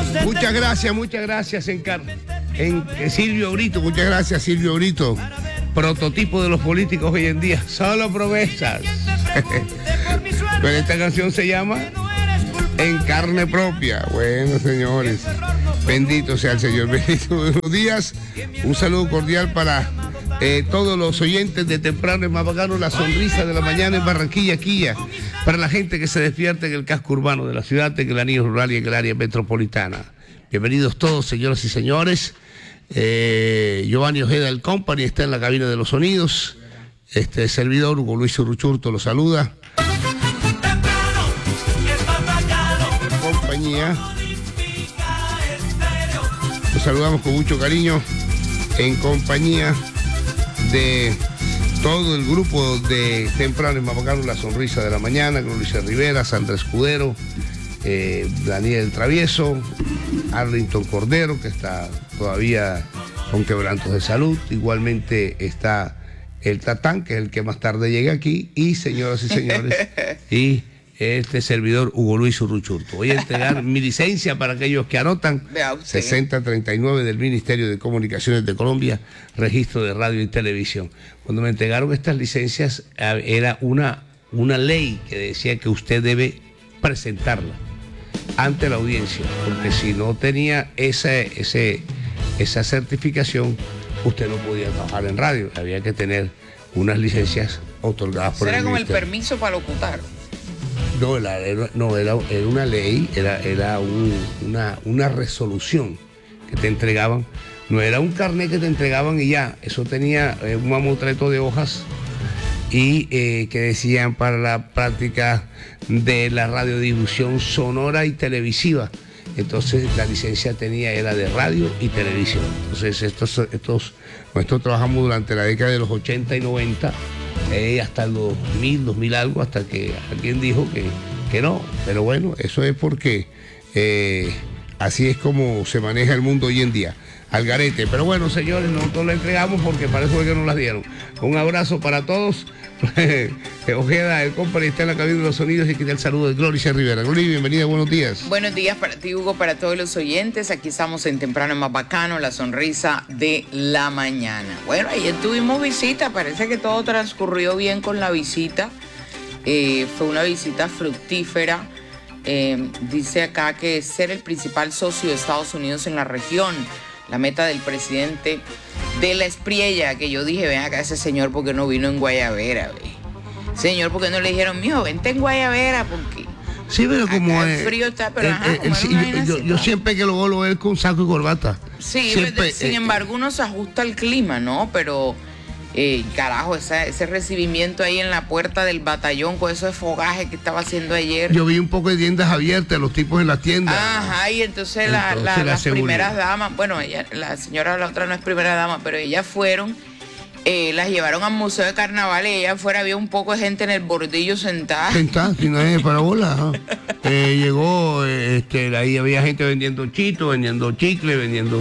Muchas gracias, Silvio Brito, muchas gracias, Silvio Brito. Prototipo de los políticos hoy en día, solo promesas. Pero esta canción se llama En Carne Propia. Bueno, señores, bendito sea el Señor, bendito. Buenos días, un saludo cordial para todos los oyentes de Temprano en Mapacano, la sonrisa de la mañana en Barranquilla, Quilla, para la gente que se despierta en el casco urbano de la ciudad, en el anillo rural y en el área metropolitana. Bienvenidos todos, señoras y señores. Giovanni Ojeda del Company está en la cabina de los sonidos. Este servidor, Hugo Luis Urruchurto, lo saluda. Compañía. Los saludamos con mucho cariño en compañía de todo el grupo de Temprano en Mapacano, la sonrisa de la mañana, con Luis Rivera, Sandra Escudero, Daniel Travieso, Arlington Cordero, que está todavía con quebrantos de salud. Igualmente está el Tatán, que es el que más tarde llega aquí, y señoras y señores, y este servidor Hugo Luis Urruchurto. Voy a entregar mi licencia para aquellos que anotan, 6039 del Ministerio de Comunicaciones de Colombia, registro de radio y televisión. Cuando me entregaron estas licencias, era una ley que decía que usted debe presentarla ante la audiencia, porque si no tenía esa certificación, usted no podía trabajar en radio. Había que tener unas licencias otorgadas por el ministerio. ¿Era como el permiso para locutar? No, era una ley, era una resolución que te entregaban. No era un carnet que te entregaban y ya. Eso tenía un mamotreto de hojas y que decían para la práctica de la radiodifusión sonora y televisiva. Entonces la licencia era de radio y televisión. Entonces nosotros trabajamos durante la década de los 80 y 90, hasta el 2000 algo, hasta que alguien dijo que no. Pero bueno, eso es porque así es como se maneja el mundo hoy en día, al garete. Pero bueno, señores, nosotros la entregamos porque para eso fue que nos las dieron. Un abrazo para todos. Ojeda, el Company, está en la cabina de los sonidos, y que da el saludo de Gloria Rivera. Gloria, bienvenida, buenos días. Buenos días para ti, Hugo, para todos los oyentes. Aquí estamos en Temprano en Mapacano, la sonrisa de la mañana. Bueno, ayer tuvimos visita, parece que todo transcurrió bien con la visita. Fue una visita fructífera. Dice acá que ser el principal socio de Estados Unidos en la región, la meta del presidente de la Espriella, que yo dije, ven acá ese señor, ¿por qué no vino en Guayavera? Señor, ¿por qué no le dijeron, mijo, vente en Guayavera? Porque sí, pero como el frío está, pero yo siempre que lo veo con saco y corbata. Sí, siempre, sin embargo uno se ajusta al clima, ¿no? Pero carajo, ese recibimiento ahí en la puerta del batallón con esos fogaje que estaba haciendo ayer. Yo vi un poco de tiendas abiertas, los tipos en las tiendas. Ajá, y entonces las primeras damas, bueno, la señora, la otra no es primera dama, pero ellas fueron, las llevaron al Museo de Carnaval y allá afuera había un poco de gente en el bordillo sentada. Sentada, sin nadie para bola. Llegó, ahí había gente vendiendo chitos, vendiendo chicle,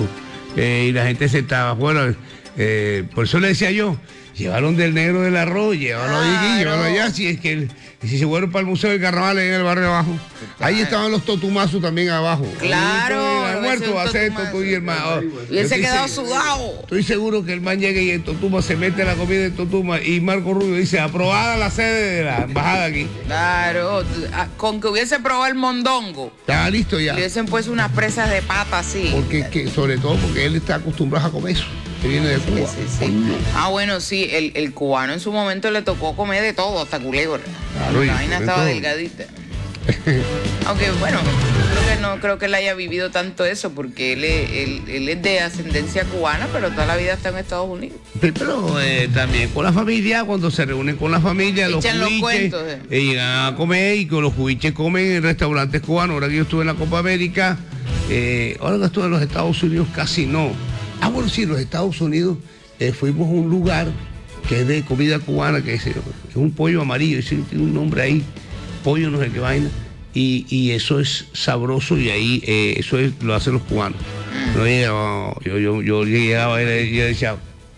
y la gente se estaba afuera. Por eso le decía yo, llevaron del negro del arroz, llévalo aquí, llévalo allá, si es que si se fueron para el Museo de Carnaval en el barrio abajo. Ahí estaban los totumazos también abajo. Claro. El muerto va a ser Totú y el man. Hubiese quedado sudado. Estoy seguro que el man llega y en Totuma se mete la comida en Totuma y Marco Rubio dice, aprobada la sede de la embajada aquí. Claro, con que hubiese probado el mondongo. Estaba listo ya. Le hubiesen puesto unas presas de pata así. Porque sobre todo porque él está acostumbrado a comer eso, que viene de Cuba. Sí. Bueno, sí, el cubano en su momento le tocó comer de todo, hasta culebra. Claro, la vaina estaba delgadita. Aunque bueno, no creo que él haya vivido tanto eso, porque él es de ascendencia cubana, pero toda la vida está en Estados Unidos. Sí, pero también con la familia, cuando se reúnen con la familia, los cubiches llegan a comer, y con los cubiches comen en restaurantes cubanos. Ahora que yo estuve en la Copa América, ahora que estuve en los Estados Unidos casi no. Bueno, sí, en los Estados Unidos fuimos a un lugar que es de comida cubana, que es un pollo amarillo, tiene un nombre ahí, pollo no sé qué vaina, y eso es sabroso, y ahí eso lo hacen los cubanos. No, yo llegaba y le decía,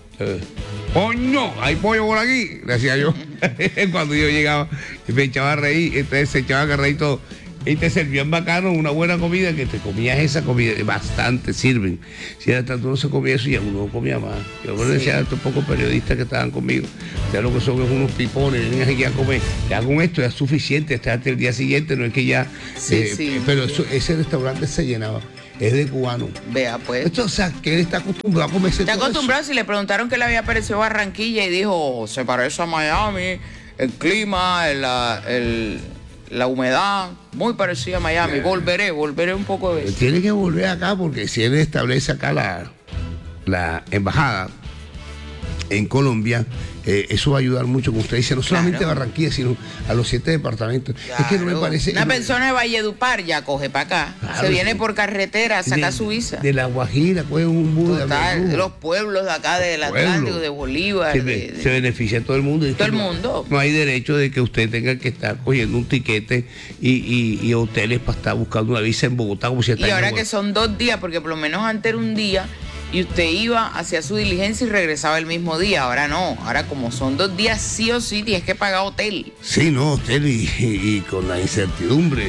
¡coño! ¿Hay pollo por aquí? Le decía yo. Cuando yo llegaba, me echaba a reír, entonces se echaba a reír todo. Y te servían bacano una buena comida, que te comías esa comida, bastante sirven. Si hasta tú no se comía eso, ya uno comía más. Yo me decía a estos pocos periodistas que estaban conmigo, ya lo que son es unos pipones, vienen aquí a comer, ya con esto ya es suficiente, hasta el día siguiente, no es que ya... pero eso, ese restaurante se llenaba. Es de cubano. Vea, pues. Esto, o sea, que él está acostumbrado a comerse. Está acostumbrado, si le preguntaron qué le había parecido Barranquilla y dijo, se parece a Miami, el clima, la humedad, muy parecida a Miami. Volveré un poco de veces. Tiene que volver acá porque si él establece acá la embajada en Colombia, eso va a ayudar mucho, como usted dice, no solamente a Barranquilla, sino a los 7 departamentos. Claro. Es que no me parece... Una persona de Valledupar ya coge para acá. Claro, se viene por carretera, saca su visa. De La Guajira, coge un bus. De los pueblos de acá del Atlántico, de Bolívar. Se beneficia a todo el mundo. Todo el mundo. No hay derecho de que usted tenga que estar cogiendo un tiquete y hoteles para estar buscando una visa en Bogotá. Como si y ahora que son 2 días, porque por lo menos antes era un día, y usted iba hacia su diligencia y regresaba el mismo día. Ahora no, ahora como son 2 días, sí o sí tienes que pagar hotel. Sí, no, hotel y con la incertidumbre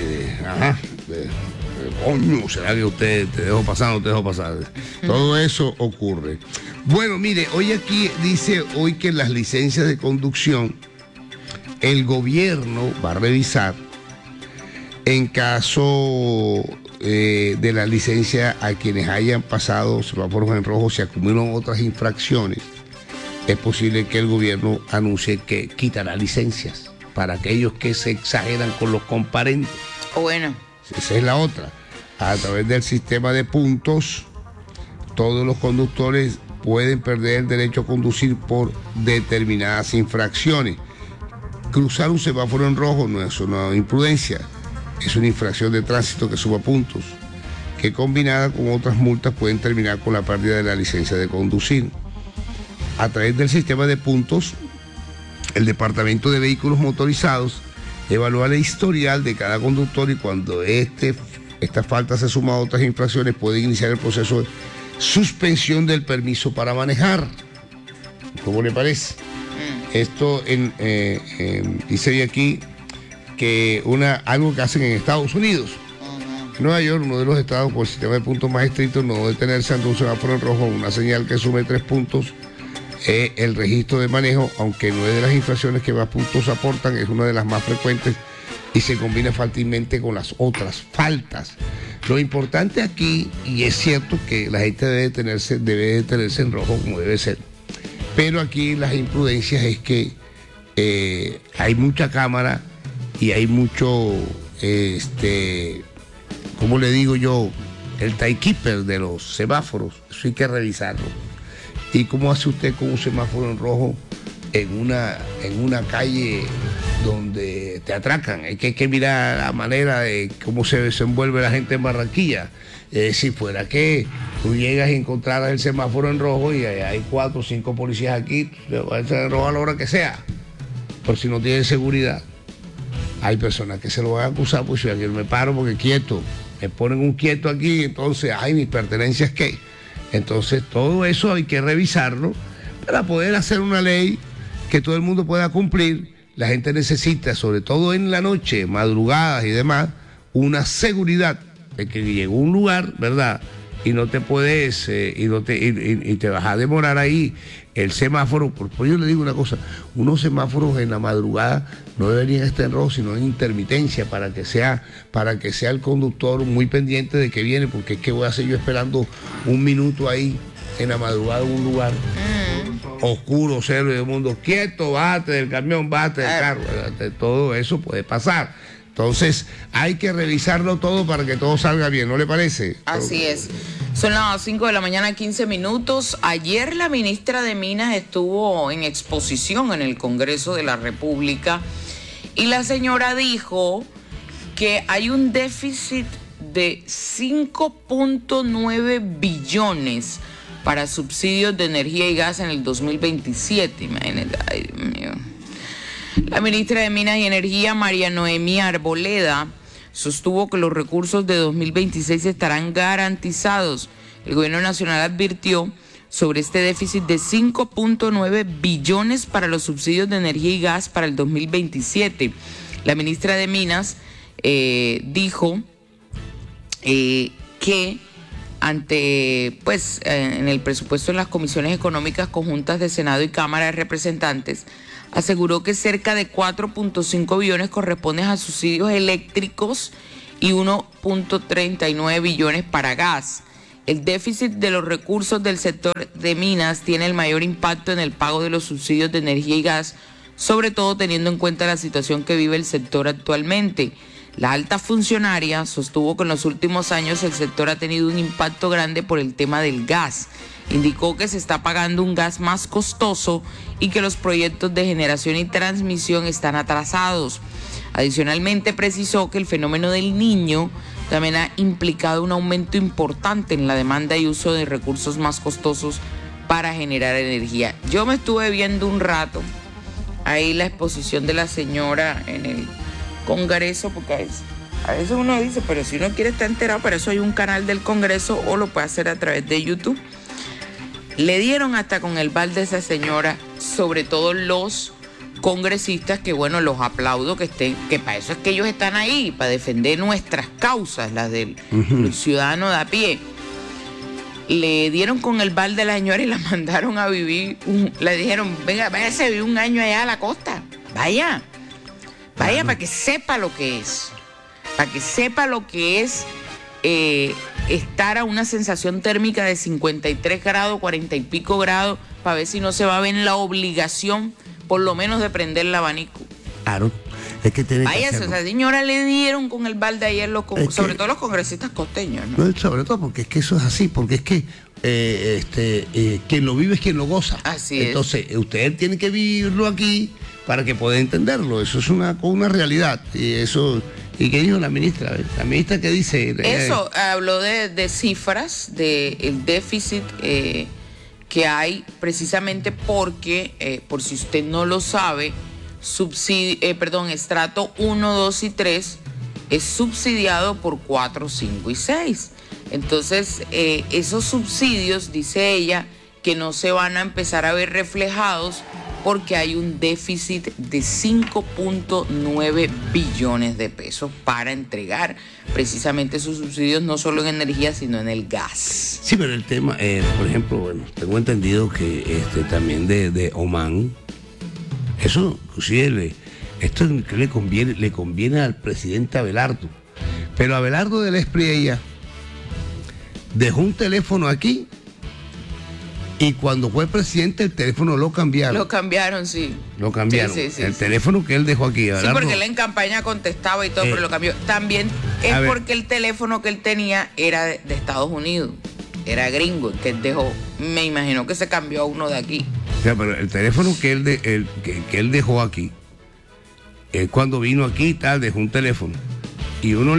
coño, ¿será que usted te dejó pasar o no te dejó pasar? Todo eso ocurre. Bueno, mire, hoy aquí dice hoy que las licencias de conducción, el gobierno va a revisar en caso de la licencia a quienes hayan pasado semáforos en rojo, se acumulan otras infracciones. Es posible que el gobierno anuncie que quitará licencias para aquellos que se exageran con los comparentes. Bueno. Esa es la otra. A través del sistema de puntos, todos los conductores pueden perder el derecho a conducir por determinadas infracciones. Cruzar un semáforo en rojo no es una imprudencia, es una infracción de tránsito que suma puntos, que combinada con otras multas pueden terminar con la pérdida de la licencia de conducir. A través del sistema de puntos, el Departamento de Vehículos Motorizados evalúa el historial de cada conductor y cuando esta falta se suma a otras infracciones puede iniciar el proceso de suspensión del permiso para manejar. ¿Cómo le parece? Esto dice aquí que algo que hacen en Estados Unidos. En Nueva York, uno de los estados con el sistema de puntos más estrictos, no detenerse ante un semáforo en rojo, una señal que sume 3 puntos, el registro de manejo, aunque no es de las infracciones que más puntos aportan, es una de las más frecuentes y se combina fácilmente con las otras faltas. Lo importante aquí, y es cierto que la gente debe detenerse en rojo como debe ser, pero aquí las imprudencias es que hay mucha cámara y hay mucho, ¿cómo le digo yo? El timekeeper de los semáforos, eso hay que revisarlo. ¿Y cómo hace usted con un semáforo en rojo en una calle donde te atracan? Hay que mirar la manera de cómo se desenvuelve la gente en Barranquilla. Si fuera que tú llegas y encontraras el semáforo en rojo y hay 4 o 5 policías aquí, te va a estar en rojo a la hora que sea, por si no tienen seguridad. Hay personas que se lo van a acusar, pues yo aquí me paro porque quieto, me ponen un quieto aquí, entonces, ay, mis pertenencias, ¿qué? Entonces todo eso hay que revisarlo para poder hacer una ley que todo el mundo pueda cumplir. La gente necesita, sobre todo en la noche, madrugadas y demás, una seguridad de que llegó a un lugar, ¿verdad? Y no te puedes, y te vas a demorar ahí el semáforo. Por yo le digo una cosa, unos semáforos en la madrugada no deberían estar en rojo, sino en intermitencia, para que sea el conductor muy pendiente de que viene, porque es que voy a hacer yo esperando 1 minuto ahí en la madrugada en un lugar oscuro, cero, y el mundo quieto, bájate del camión, bájate del carro, todo eso puede pasar. Entonces hay que revisarlo todo para que todo salga bien, ¿no le parece? Así es. Son las 5 de la mañana, 15 minutos. Ayer la ministra de Minas estuvo en exposición en el Congreso de la República y la señora dijo que hay un déficit de 5.9 billones para subsidios de energía y gas en el 2027. Imagínate, ay Dios mío. La ministra de Minas y Energía, María Noemí Arboleda, sostuvo que los recursos de 2026 estarán garantizados. El gobierno nacional advirtió sobre este déficit de 5.9 billones para los subsidios de energía y gas para el 2027. La ministra de Minas dijo que en el presupuesto en las comisiones económicas conjuntas de Senado y Cámara de Representantes, aseguró que cerca de 4.5 billones corresponden a subsidios eléctricos y 1.39 billones para gas. El déficit de los recursos del sector de minas tiene el mayor impacto en el pago de los subsidios de energía y gas, sobre todo teniendo en cuenta la situación que vive el sector actualmente. La alta funcionaria sostuvo que en los últimos años el sector ha tenido un impacto grande por el tema del gas. Indicó que se está pagando un gas más costoso y que los proyectos de generación y transmisión están atrasados. Adicionalmente precisó que el fenómeno del Niño también ha implicado un aumento importante en la demanda y uso de recursos más costosos para generar energía. Yo me estuve viendo un rato ahí la exposición de la señora en el Congreso, porque a veces uno dice, pero si uno quiere estar enterado, para eso hay un canal del Congreso o lo puede hacer a través de YouTube. Le dieron hasta con el balde a esa señora, sobre todo los congresistas, que bueno, los aplaudo que para eso es que ellos están ahí, para defender nuestras causas, las del ciudadano de a pie. Le dieron con el balde a la señora y la mandaron a vivir, le dijeron, venga, váyase a vivir un año allá a la costa, vaya, para que sepa lo que es, estar a una sensación térmica de 53 grados, 40 y pico grados, para ver si no se va a ver en la obligación, por lo menos, de prender el abanico. Claro, es que tiene que hacerlo. O sea, señora, le dieron con el balde ayer, sobre todo los congresistas costeños, ¿no? Sobre todo porque es que eso es así, porque es que quien lo vive es quien lo goza. Así es. Entonces, usted tiene que vivirlo aquí para que pueda entenderlo. Eso es una realidad. Y eso... ¿Y qué dijo la ministra? La ministra, ¿qué dice? Eso, habló de cifras, del déficit que hay, precisamente porque, por si usted no lo sabe, estrato 1, 2 y 3 es subsidiado por 4, 5 y 6. Entonces, esos subsidios, dice ella, que no se van a empezar a ver reflejados porque hay un déficit de 5.9 billones de pesos para entregar precisamente esos subsidios, no solo en energía, sino en el gas. Sí, pero el tema, por ejemplo, bueno, tengo entendido que también de Oman, eso inclusive esto le conviene al presidente Abelardo, pero Abelardo del Espriella dejó un teléfono aquí. Y cuando fue presidente, el teléfono lo cambiaron. Lo cambiaron, sí. Lo cambiaron. Sí, el teléfono que él dejó aquí. Sí, porque él en campaña contestaba y todo, pero lo cambió. También es porque el teléfono que él tenía era de Estados Unidos. Era gringo, que él dejó. Me imagino que se cambió a uno de aquí. O sea, pero el teléfono que él dejó aquí, cuando vino aquí y tal, dejó un teléfono. Y uno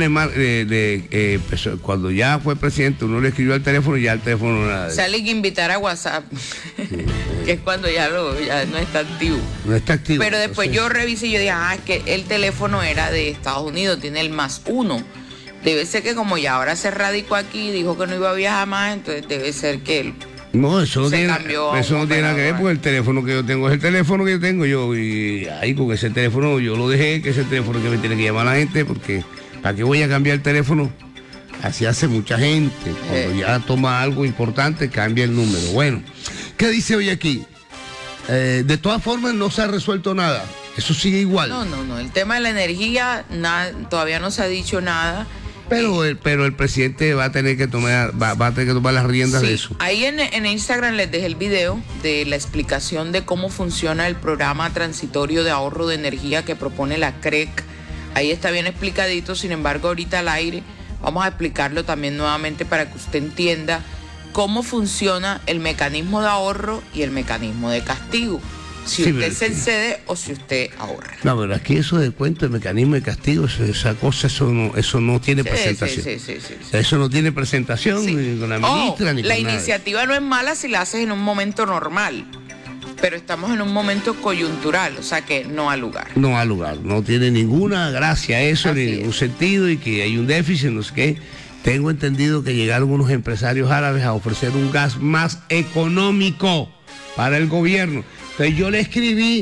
cuando ya fue presidente, uno le escribió al teléfono y ya el teléfono no era. Sale que invitar a WhatsApp, que es cuando ya no está activo. No está activo. Pero después yo revisé y yo dije, es que el teléfono era de Estados Unidos, tiene el +1. Debe ser que como ya ahora se radicó aquí, dijo que no iba a viajar más, entonces debe ser que él no tiene nada que ver, porque el teléfono que yo tengo es el teléfono que yo tengo yo. Y ahí con ese teléfono yo lo dejé, que es el teléfono que me tiene que llamar la gente, porque... ¿Para qué voy a cambiar el teléfono? Así hace mucha gente. Cuando ya toma algo importante, cambia el número. Bueno, ¿qué dice hoy aquí? De todas formas, no se ha resuelto nada. Eso sigue igual. No. El tema de la energía, todavía no se ha dicho nada. Pero el presidente va a tener que tomar las riendas de eso. Ahí en Instagram les dejé el video de la explicación de cómo funciona el programa transitorio de ahorro de energía que propone la CREC. Ahí está bien explicadito, sin embargo, ahorita al aire vamos a explicarlo también nuevamente para que usted entienda cómo funciona el mecanismo de ahorro y el mecanismo de castigo. Si usted se excede o si usted ahorra. No, pero aquí eso de cuento, el mecanismo de castigo, esa cosa, eso no tiene presentación. Sí. Eso no tiene presentación ni con la ministra ni con la iniciativa no es mala si la haces en un momento normal. Pero estamos en un momento coyuntural, o sea que no ha lugar. No ha lugar, no tiene ninguna gracia eso, ni ningún sentido, y que hay un déficit, no sé qué. Tengo entendido que llegaron unos empresarios árabes a ofrecer un gas más económico para el gobierno. Entonces yo le escribí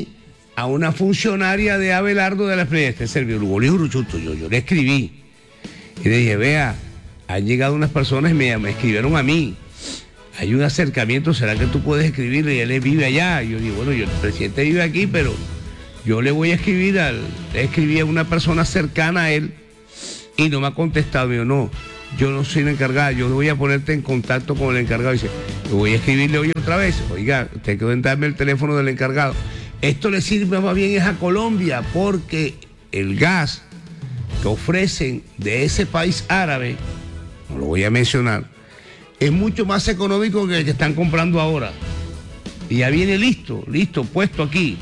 a una funcionaria de Abelardo de la Espriella, este servidor, Lugolis Uruchurtu, yo le escribí y le dije, vea, han llegado unas personas y me escribieron a mí. Hay un acercamiento, ¿será que tú puedes escribirle? Y él vive allá. Y yo digo, bueno, el presidente vive aquí, pero yo le voy a escribir le escribí a una persona cercana a él y no me ha contestado. Me dijo, no, yo no soy la encargada, yo voy a ponerte en contacto con el encargado. Y dice, yo voy a escribirle hoy otra vez. Oiga, usted que darme el teléfono del encargado. Esto le sirve más bien es a Colombia, porque el gas que ofrecen de ese país árabe, no lo voy a mencionar, es mucho más económico que el que están comprando ahora. Y ya viene listo, puesto aquí.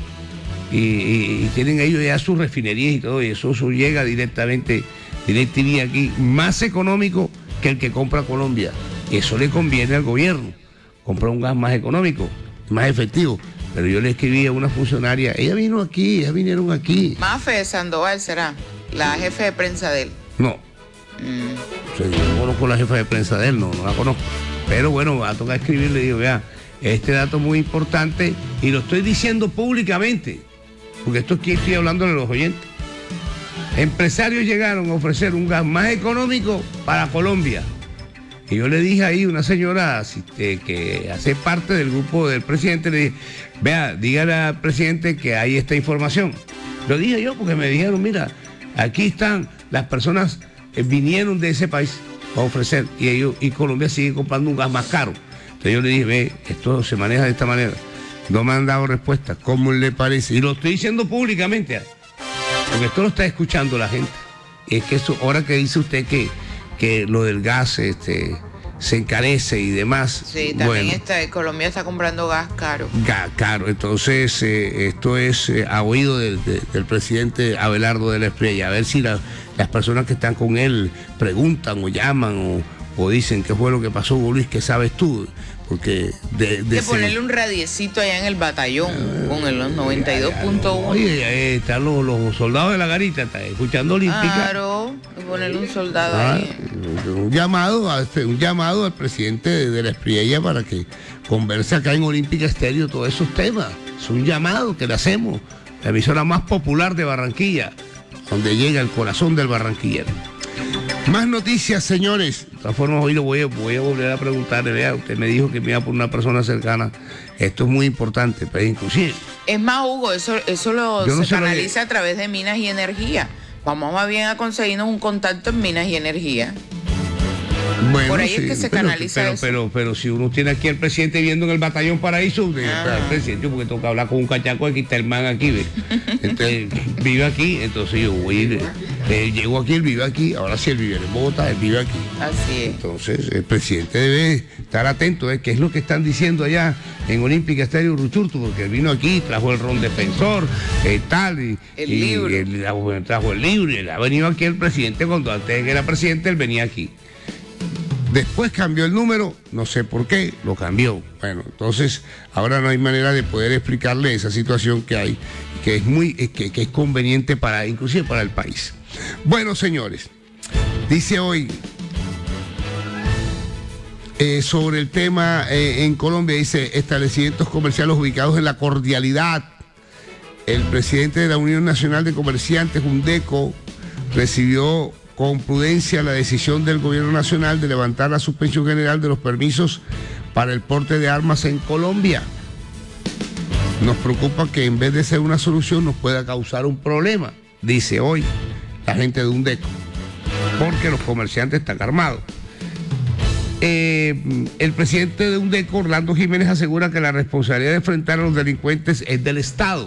Y tienen ellos ya sus refinerías y todo, y eso llega directamente, DirecTV aquí, más económico que el que compra Colombia. Eso le conviene al gobierno, comprar un gas más económico, más efectivo. Pero yo le escribí a una funcionaria, ellas vinieron aquí. Mafe Sandoval será la jefe de prensa de él. No. O sea, yo no conozco la jefa de prensa de él, no la conozco. Pero bueno, va a tocar escribirle, digo, vea, este dato es muy importante y lo estoy diciendo públicamente, porque esto aquí estoy hablando de los oyentes. Empresarios llegaron a ofrecer un gas más económico para Colombia. Y yo le dije ahí, una señora que hace parte del grupo del presidente, le dije, vea, dígale al presidente que hay esta información. Lo dije yo porque me dijeron, mira, aquí están las personas vinieron de ese país a ofrecer y Colombia sigue comprando un gas más caro. Entonces yo le dije, ve, esto se maneja de esta manera. No me han dado respuesta. ¿Cómo le parece? Y lo estoy diciendo públicamente, porque esto lo está escuchando la gente. Y es que eso, ahora que dice usted que lo del gas se encarece y demás. Sí, también Colombia está comprando gas caro. Caro, entonces esto es a oído del presidente Abelardo de la Espriella, a ver si las personas que están con él preguntan o llaman o dicen qué fue lo que pasó, Luis, ¿qué sabes tú? Porque de ponerle un radiecito allá en el batallón con el 92.1. Oye, están los soldados de la garita, están escuchando Olímpica. Claro, ponerle un soldado ahí. Un llamado al presidente de la Espriella para que converse acá en Olímpica Estéreo todos esos temas. Es un llamado que le hacemos, la emisora más popular de Barranquilla, donde llega el corazón del barranquillero. Más noticias, señores. De todas formas, hoy lo voy a volver a preguntarle. Vea, usted me dijo que me iba por una persona cercana. Esto es muy importante, pero inclusive. Es más, Hugo, eso se canaliza a través de Minas y Energía. Vamos más bien a conseguirnos un contacto en Minas y Energía. Bueno, por ahí sí, es que se canaliza eso. Pero si uno tiene aquí al presidente viendo en el Batallón Paraíso, el presidente, porque toca hablar con un cachaco, aquí está el man aquí, ¿ve? Entonces, vive aquí, entonces yo voy a ir, llego aquí, él vive aquí, ahora sí él vive en Bogotá, él vive aquí. Así es. Entonces, el presidente debe estar atento, qué es lo que están diciendo allá en Olímpica Estéreo Uruchurtu, porque él vino aquí, trajo el ron defensor, tal, trajo el libro, y él ha venido aquí el presidente, cuando antes era presidente, él venía aquí. Después cambió el número, no sé por qué, lo cambió. Bueno, entonces ahora no hay manera de poder explicarle esa situación que hay, que es conveniente inclusive para el país. Bueno, señores, dice hoy sobre el tema en Colombia, dice establecimientos comerciales ubicados en la cordialidad. El presidente de la Unión Nacional de Comerciantes, UNDECO, recibió con prudencia la decisión del gobierno nacional de levantar la suspensión general de los permisos para el porte de armas en Colombia. Nos preocupa que en vez de ser una solución nos pueda causar un problema, dice hoy la gente de UNDECO, porque los comerciantes están armados. El presidente de UNDECO, Orlando Jiménez, asegura que la responsabilidad de enfrentar a los delincuentes es del Estado.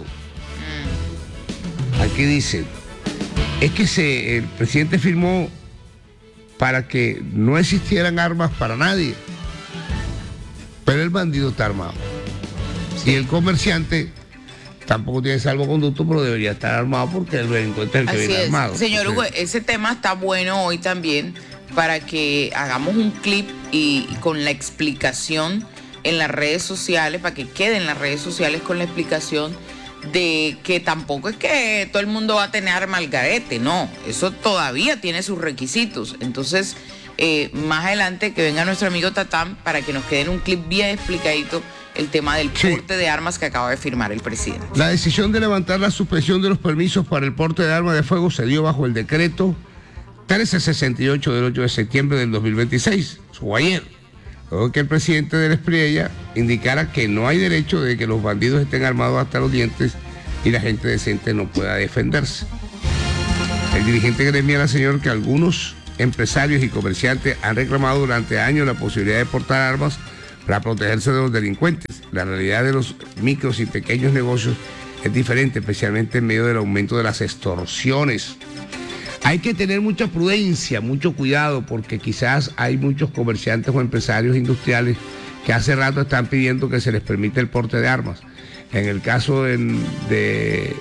Aquí dice, es que el presidente firmó para que no existieran armas para nadie, pero el bandido está armado. Sí. Y el comerciante tampoco tiene salvoconducto, pero debería estar armado porque el delincuente es el que viene armado. Señor Hugo, ese tema está bueno hoy también para que hagamos un clip y con la explicación en las redes sociales, para que quede en las redes sociales con la explicación de que tampoco es que todo el mundo va a tener arma al garete, no, eso todavía tiene sus requisitos. Entonces, más adelante que venga nuestro amigo Tatán para que nos quede en un clip bien explicadito el tema del porte de armas que acaba de firmar el presidente. La decisión de levantar la suspensión de los permisos para el porte de armas de fuego se dio bajo el decreto 1368 del 8 de septiembre del 2026, o ayer, luego que el presidente de la Espriella indicara que no hay derecho de que los bandidos estén armados hasta los dientes y la gente decente no pueda defenderse. El dirigente gremial aseguró que algunos empresarios y comerciantes han reclamado durante años la posibilidad de portar armas para protegerse de los delincuentes. La realidad de los micros y pequeños negocios es diferente, especialmente en medio del aumento de las extorsiones. Hay que tener mucha prudencia, mucho cuidado, porque quizás hay muchos comerciantes o empresarios industriales que hace rato están pidiendo que se les permita el porte de armas. En el caso de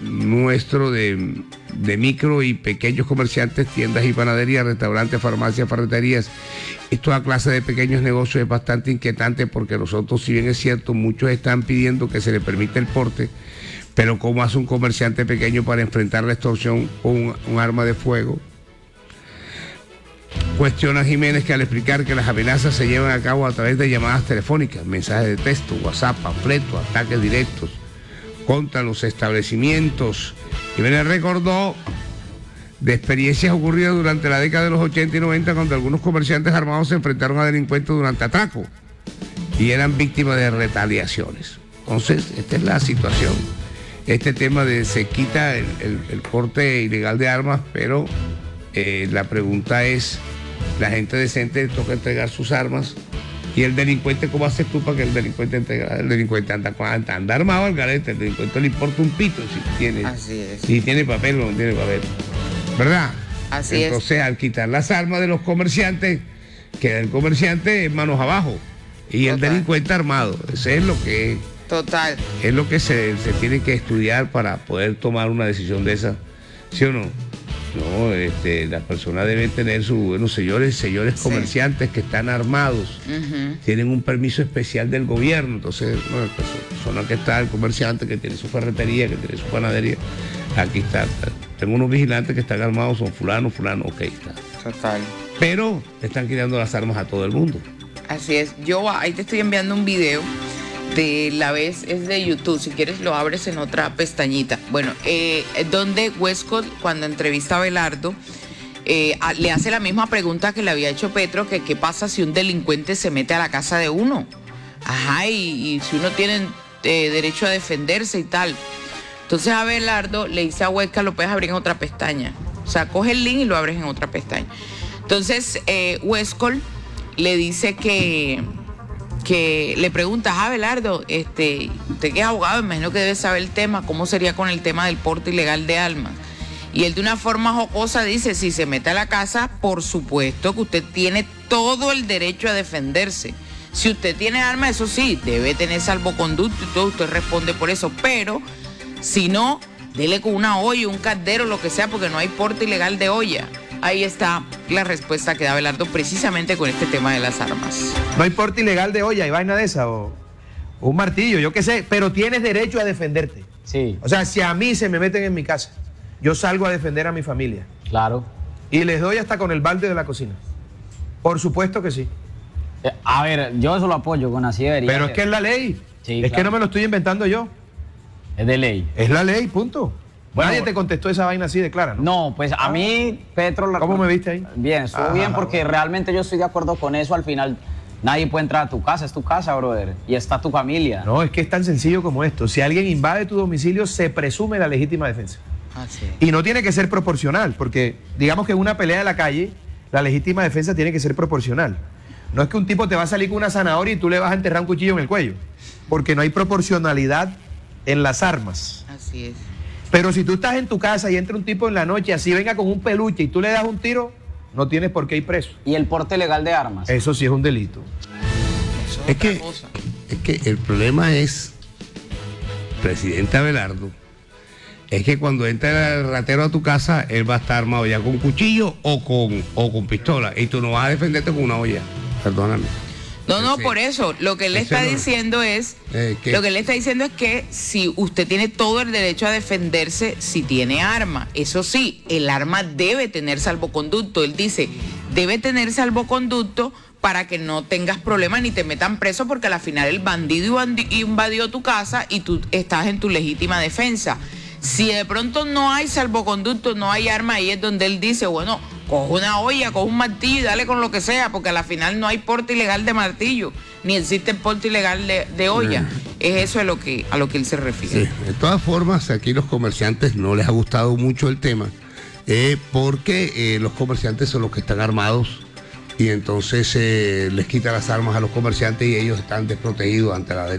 micro y pequeños comerciantes, tiendas y panaderías, restaurantes, farmacias, ferreterías y toda clase de pequeños negocios es bastante inquietante, porque nosotros, si bien es cierto, muchos están pidiendo que se les permita el porte, pero ¿cómo hace un comerciante pequeño para enfrentar la extorsión con un arma de fuego? Cuestiona Jiménez que al explicar que las amenazas se llevan a cabo a través de llamadas telefónicas, mensajes de texto, WhatsApp, panfletos, ataques directos contra los establecimientos. Jiménez recordó de experiencias ocurridas durante la década de los 80 y 90 cuando algunos comerciantes armados se enfrentaron a delincuentes durante atracos y eran víctimas de retaliaciones. Entonces, esta es la situación. Este tema de se quita el porte ilegal de armas, pero la pregunta es, la gente decente toca entregar sus armas, y el delincuente, ¿cómo haces tú para que el delincuente entregue? El delincuente anda armado al garete, el delincuente le importa un pito si tiene papel o no tiene papel, ¿verdad? Así Entonces, al quitar las armas de los comerciantes, queda el comerciante en manos abajo y el delincuente armado. Ese es lo que Total. Es lo que se tiene que estudiar para poder tomar una decisión de esa, ¿sí o no? No, las personas deben tener señores comerciantes que están armados, tienen un permiso especial del gobierno. Entonces, la persona que está, el comerciante que tiene su ferretería, que tiene su panadería, aquí está. Tengo unos vigilantes que están armados, son fulano, ok, está. Total. Pero están quitando las armas a todo el mundo. Así es. Yo ahí te estoy enviando un video de la vez, es de YouTube, si quieres lo abres en otra pestañita. Bueno, donde Westcott, cuando entrevista a Abelardo, le hace la misma pregunta que le había hecho Petro, que qué pasa si un delincuente se mete a la casa de uno. Ajá, y si uno tiene derecho a defenderse y tal. Entonces Abelardo le dice a Westcott, lo puedes abrir en otra pestaña. O sea, coge el link y lo abres en otra pestaña. Entonces Westcott le dice que le pregunta a Abelardo, usted que es abogado, imagino que debe saber el tema, ¿cómo sería con el tema del porte ilegal de armas? Y él de una forma jocosa dice, si se mete a la casa, por supuesto que usted tiene todo el derecho a defenderse. Si usted tiene armas, eso sí, debe tener salvoconducto y todo, usted responde por eso, pero si no, dele con una olla, un caldero, lo que sea, porque no hay porte ilegal de olla. Ahí está la respuesta que da Abelardo precisamente con este tema de las armas. No hay porte ilegal de olla y vaina de esa, o un martillo, yo qué sé, pero tienes derecho a defenderte. Sí. O sea, si a mí se me meten en mi casa, yo salgo a defender a mi familia. Claro. Y les doy hasta con el balde de la cocina. Por supuesto que sí. A ver, yo eso lo apoyo, con así debería. Pero es que es la ley. Sí, es claro. que no me lo estoy inventando yo. Es de ley. Es la ley, punto. Bueno, nadie te contestó esa vaina así de clara, ¿no? No, pues a mí, Petro... ¿Cómo me viste ahí? Bien, estuvo bien porque realmente yo estoy de acuerdo con eso. Al final, nadie puede entrar a tu casa, es tu casa, brother, y está tu familia. No, es que es tan sencillo como esto. Si alguien invade tu domicilio, se presume la legítima defensa. Así es. Y no tiene que ser proporcional, porque digamos que en una pelea de la calle, la legítima defensa tiene que ser proporcional. No es que un tipo te va a salir con una zanahoria y tú le vas a enterrar un cuchillo en el cuello, porque no hay proporcionalidad en las armas. Así es. Pero si tú estás en tu casa y entra un tipo en la noche, así venga con un peluche y tú le das un tiro, no tienes por qué ir preso. ¿Y el porte legal de armas? Eso sí es un delito. Eso Es otra que, cosa. es que el problema es, presidente Abelardo, es que cuando entra el ratero a tu casa, él va a estar armado ya con cuchillo o con pistola, y tú no vas a defenderte con una olla. Perdóname. No, por eso, lo que él está diciendo es, lo que él está diciendo es que si usted tiene todo el derecho a defenderse si tiene arma. Eso sí, el arma debe tener salvoconducto. Él dice, debe tener salvoconducto para que no tengas problemas ni te metan preso, porque al final el bandido invadió tu casa y tú estás en tu legítima defensa. Si de pronto no hay salvoconducto, no hay arma, ahí es donde él dice, bueno, coge una olla, coge un martillo y dale con lo que sea, porque al final no hay porte ilegal de martillo, ni existe porte ilegal de olla. Es eso a lo que él se refiere. Sí, de todas formas, aquí los comerciantes no les ha gustado mucho el tema, porque los comerciantes son los que están armados y entonces les quitan las armas a los comerciantes y ellos están desprotegidos ante la